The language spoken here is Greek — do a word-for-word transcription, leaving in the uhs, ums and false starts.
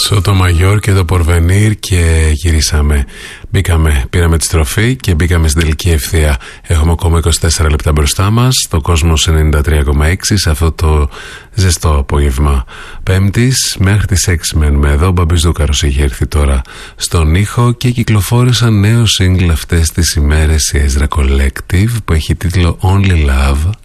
Σοτομαγιόρ και το Πορβενίρ και γυρίσαμε. Μπήκαμε, πήραμε τη στροφή και μπήκαμε στην τελική ευθεία. Έχουμε ακόμα είκοσι τέσσερα λεπτά μπροστά μας. Το Κόσμος ενενήντα τρία κόμμα έξι σε αυτό το ζεστό απόγευμα Πέμπτης. Μέχρι τις έξι μένουμε εδώ. Ο Μπαμπής Δούκαρος έχει έρθει τώρα στον ήχο και κυκλοφόρησαν νέο single αυτές τις ημέρες η Ezra Collective που έχει τίτλο Only Love.